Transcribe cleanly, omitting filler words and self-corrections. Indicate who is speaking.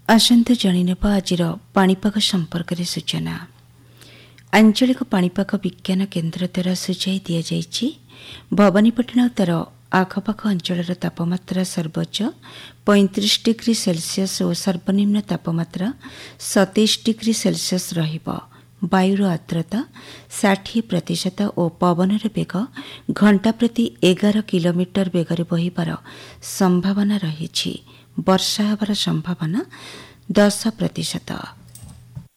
Speaker 1: ଆସନ୍ତୁ ଜାଣିନେବା ଆଜିର ପାଣିପାଗ ସମ୍ପର୍କରେ ସୂଚନା। ଆଞ୍ଚଳିକ ପାଣିପାଗ ବିଜ୍ଞାନ କେନ୍ଦ୍ର ଦ୍ୱାରା ସୂଚାଇ ଦିଆଯାଇଛି ଭବାନୀପାଟଣା ଓ ତାର ଆଖପାଖ ଅଞ୍ଚଳର ତାପମାତ୍ରା ସର୍ବୋଚ୍ଚ 35 ଡିଗ୍ରୀ ସେଲସିୟସ୍ ଓ ସର୍ବନିମ୍ନ ତାପମାତ୍ରା 27 ଡିଗ୍ରୀ ସେଲସିୟସ୍ ରହିବ। ବାୟୁର ଆର୍ଦ୍ରତା 60% ଓ ପବନର ବେଗ ଘଣ୍ଟା ପ୍ରତି 11 କିଲୋମିଟର ବେଗରେ ବହିବାର ସମ୍ଭାବନା ରହିଛି। ବର୍ଷା ହେବାର ସମ୍ଭାବନା 10%।